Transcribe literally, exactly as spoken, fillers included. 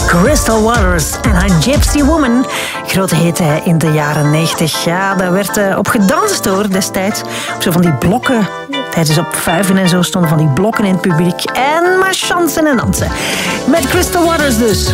Crystal Waters en haar Gypsy Woman. Grote hit in de jaren negentig. Ja, daar werd uh, op gedanst hoor, destijds. Op zo van die blokken. Tijdens op vuiven en zo stonden van die blokken in het publiek. En maar chansen en dansen. Met Crystal Waters dus.